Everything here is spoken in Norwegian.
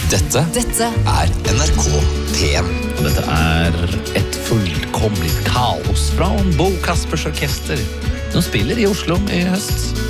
Dette NRK P1. Dette et fullkomligt kaos fra Bo Kaspers Orkester. De spiller i Oslo i høst.